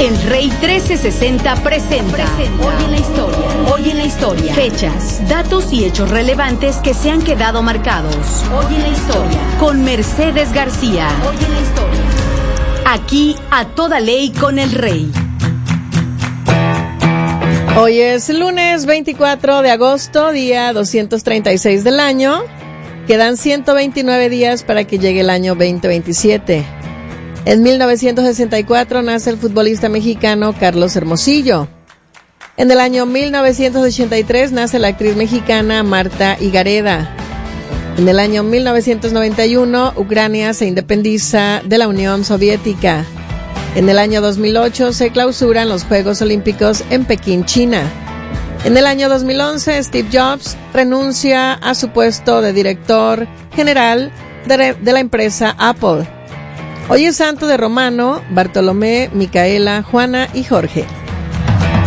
El Rey 1360 presenta Hoy en la Historia. Hoy en la Historia. Fechas, datos y hechos relevantes que se han quedado marcados. Hoy en la Historia. Con Mercedes García. Hoy en la Historia. Aquí a toda ley con el Rey. Hoy es lunes 24 de agosto, día 236 del año. Quedan 129 días para que llegue el año 2027. En 1964 nace el futbolista mexicano Carlos Hermosillo. En el año 1983 nace la actriz mexicana Marta Higareda. En el año 1991, Ucrania se independiza de la Unión Soviética. En el año 2008 se clausuran los Juegos Olímpicos en Pekín, China. En el año 2011, Steve Jobs renuncia a su puesto de director general de la empresa Apple. Hoy es santo de Romano, Bartolomé, Micaela, Juana y Jorge.